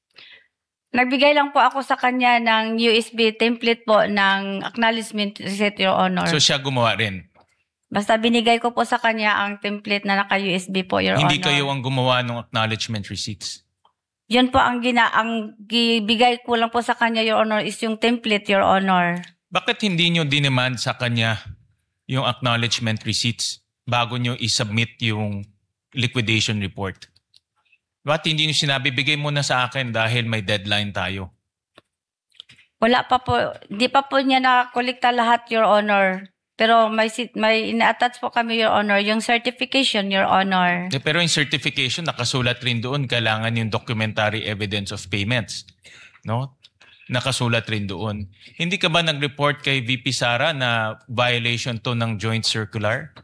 Nagbigay lang po ako sa kanya ng U S B template po ng acknowledgement receipt, Your Honor. So siya gumawa rin? Basta binigay ko po sa kanya ang template na naka-U S B po, Your Hindi Honor. kayo ang gumawa ng acknowledgement receipts? Yun po ang gina ang gibigay ko lang po sa kanya, Your Honor, is yung template, Your Honor. Bakit hindi nyo dinemand sa kanya yung acknowledgement receipts bago nyo isubmit yung liquidation report? Bakit hindi nyo sinabi, bigay mo na sa akin dahil may deadline tayo? Wala pa po, di pa po niya nakakolekta lahat, Your Honor. Pero may may ina-attach po kami, Your Honor, yung certification, Your Honor. Eh, pero yung certification, nakasulat rin doon, kailangan yung documentary evidence of payments. No? Nakasulat rin doon. Hindi ka ba nag-report kay V P Sara na violation to ng joint circular?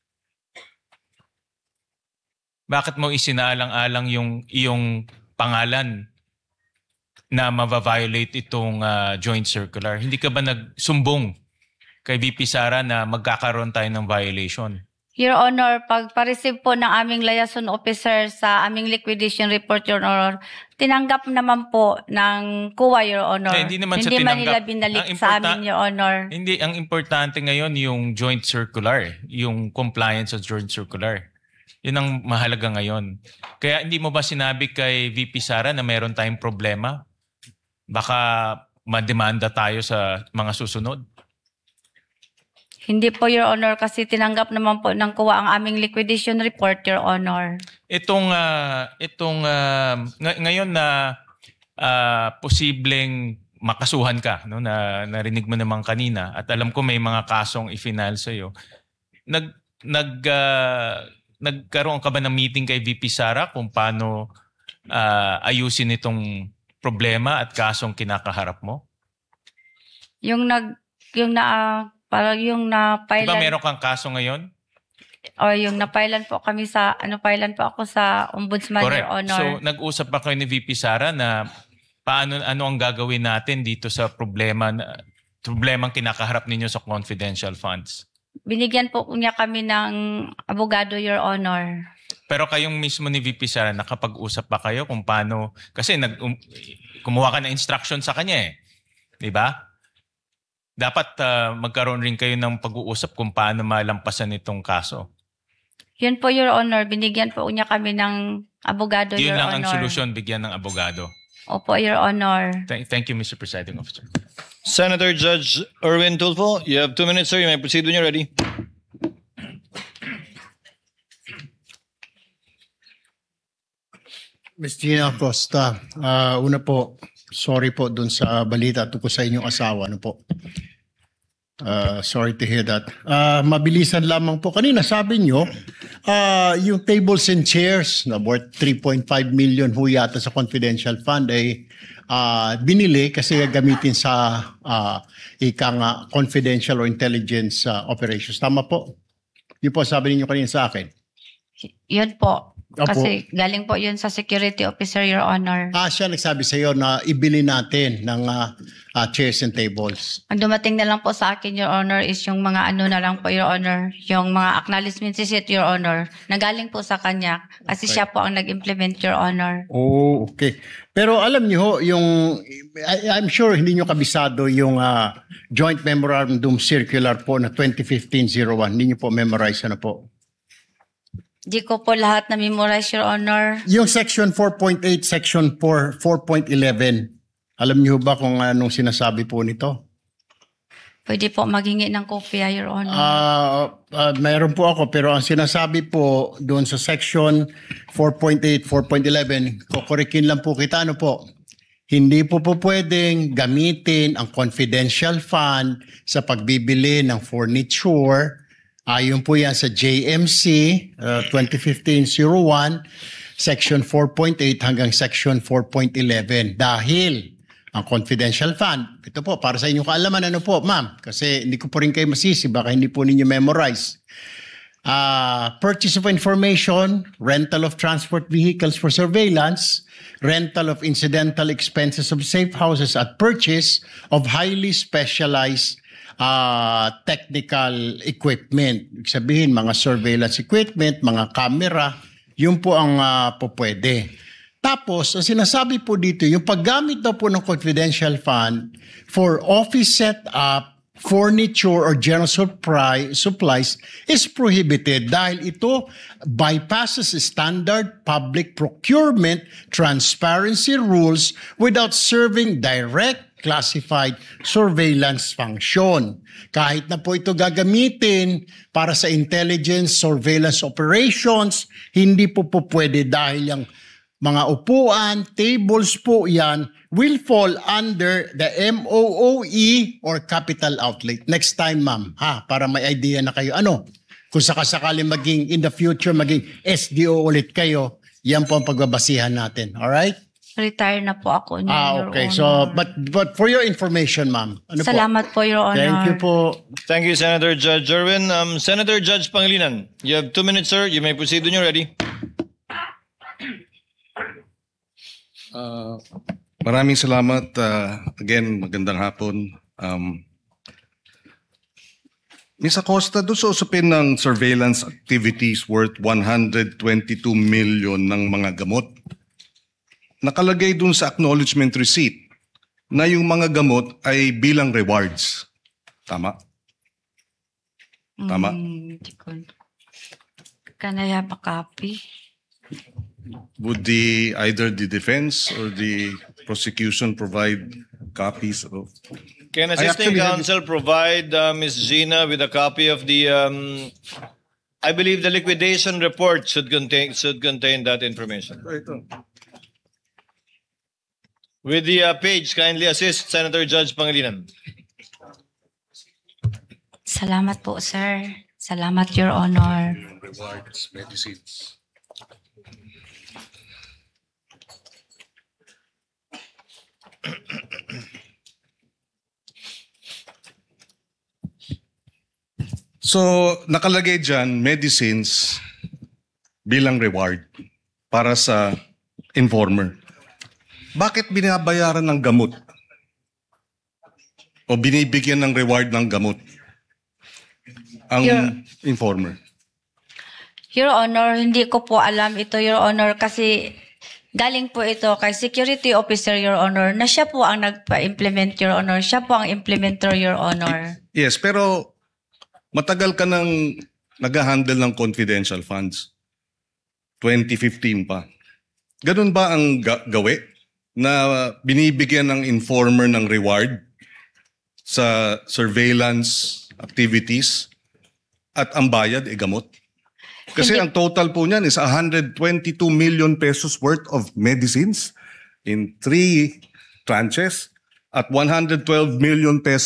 Bakit mo isinaalang-alang yung iyong pangalan na ma-violate itong uh, joint circular? Hindi ka ba nagsumbong kay V P Sara na magkakaroon tayo ng violation? Your Honor, pag pa-receive po ng aming liaison officer sa aming liquidation report, Your Honor, tinanggap naman po ng C O A, Your Honor. Eh, hindi naman siya hindi man nila tinanggap. binalik Ang sa importa- amin, Your Honor. Hindi, ang importante ngayon yung joint circular, eh. Yung compliance sa joint circular. Yun ang mahalaga ngayon. Kaya hindi mo ba sinabi kay V P Sara na meron tayong problema? Baka mademanda tayo sa mga susunod. Hindi po, Your Honor, kasi tinanggap naman po ng C O A ang aming liquidation report, Your Honor. Itong uh, itong uh, ng- ngayon na uh, posibleng makasuhan ka, no, na narinig mo naman kanina at alam ko may mga kasong i-final sa iyo. Nag nag uh, nagkaroon ka ba ng meeting kay V P Sara kung paano uh, ayusin itong problema at kasong kinakaharap mo? Yung nag yung na uh, parang yung na-filean Diba meron kang kaso ngayon? or yung na-filean po kami sa ano filean po ako sa Ombudsman, Correct. Your Honor. So nag-usap pa kayo ni V P Sara na paano ano ang gagawin natin dito sa problema na problemang kinakaharap ninyo sa confidential funds. Binigyan po niya kami ng abogado, Your Honor. Pero kayong mismo ni V P Sara, nakapag-usap pa kayo kung paano, kasi nag, um, kumuha ka ng instruction sa kanya eh. Di ba? Dapat uh, magkaroon rin kayo ng pag-uusap kung paano malampasan itong kaso. Yun po, Your Honor. Binigyan po niya kami ng abogado, Yun Your lang Honor. ang solusyon, bigyan ng abogado. Opo, Your Honor. Thank, thank you, Mister Presiding Officer. Senator Judge Erwin Tulfo, you have two minutes, sir. You may proceed when you're ready. Miz Gina Acosta, ah, una po, sorry po dun sa balita tungkol sa inyong asawa. Ano po? Ah, sorry to hear that. Ah, mabilisan lamang po. Kanina sabi nyo, ah, yung tables and chairs na worth three point five million ho yata sa confidential fund ay ah, binili kasi gagamitin sa ah, ika nga confidential or intelligence ah, operations. Tama po? Yun po sabi ninyo kanina sa akin. Yun po. Opo. Kasi galing po yun sa security officer, Your Honor. Ah, siya nagsabi sa iyo na ibili natin ng ah, ah, chairs and tables. Ang dumating na lang po sa akin, Your Honor, is yung mga ano na lang po, Your Honor. Yung mga acknowledgement receipt, Your Honor. Nagaling po sa kanya. Kasi Okay. siya po ang nag-implement, Your Honor. Oh, okay. Pero alam niyo ho, yung I, I'm sure hindi niyo kabisado yung ah, joint memorandum circular po na twenty fifteen oh one. Hindi niyo po memorize ano po. Di ko po lahat na-memorize, Your Honor. Yung section four point eight, section four, four point eleven. Alam niyo ba kung anong sinasabi po nito? Pwede po maghingi ng kopya, Your Honor. Ah, ah, mayroon po ako pero ang sinasabi po doon sa section four point eight, four point eleven, kokorikin lang po kita ano po. Hindi po po pwedeng gamitin ang confidential fund sa pagbibili ng furniture. Ayon po yan sa J M C uh, twenty fifteen oh one, section four point eight hanggang section four point eleven. Dahil ang confidential fund, ito po para sa inyong kaalaman, ano po ma'am, kasi hindi ko po rin kayo masisi, baka hindi po ninyo memorize. Uh, purchase of information, rental of transport vehicles for surveillance, rental of incidental expenses of safe houses at purchase of highly specialized uh, technical equipment. Ibig sabihin, mga surveillance equipment, mga camera, yun po ang uh, po pwede. Tapos, ang sinasabi po dito, yung paggamit daw po ng confidential fund for office setup, furniture, or general supply, supplies is prohibited dahil ito bypasses standard public procurement transparency rules without serving direct classified surveillance function. Kahit na po ito gagamitin para sa intelligence surveillance operations, hindi po po pwede dahil yung mga upuan, tables po yan, will fall under the M O O E or capital outlay. Next time, ma'am, ha, para may idea na kayo. Ano, kung sakasakali maging in the future, maging S D O ulit kayo, yan po ang pagbabasihan natin. Alright? Retire na po ako niya, Ah, Your okay. Honor. So, but but for your information, ma'am. Ano po? Salamat po, Your Honor. Thank you po. Thank you, Senator Judge Erwin. Um, Senator Judge Pangilinan, you have two minutes, sir. You may proceed when you're ready. Uh, maraming salamat. Uh, again, magandang hapon. Um, Miz Acosta, doon sa usapin ng surveillance activities worth one hundred twenty-two million ng mga gamot, nakalagay doon sa acknowledgement receipt na yung mga gamot ay bilang rewards. Tama? Tama? Mm, di ko- Can I have a copy? Would the either the defense or the prosecution provide copies of? Can I assisting actually- counsel provide uh, Miz Gina with a copy of the? Um, I believe the liquidation report should contain should contain that information. With the uh, page, kindly assist Senator Judge Pangilinan. Salamat po, sir. Salamat, Your Honor. Rewards, medicines. So, nakalagay dyan, medicines bilang reward para sa informer. Bakit binabayaran ng gamot? O binibigyan ng reward ng gamot ang Your- informer? Your Honor, hindi ko po alam ito, Your Honor, kasi galing po ito kay Security Officer, Your Honor, na siya po ang nagpa-implement, Your Honor. Siya po ang implementer, Your Honor. Yes, pero matagal ka nang nag-handle ng confidential funds. twenty fifteen pa. Ganun ba ang ga- gawi na binibigyan ng informer ng reward sa surveillance activities at ang bayad ay gamot? Kasi ang total po niyan is one hundred twenty-two million pesos worth of medicines in three tranches at one hundred twelve million pesos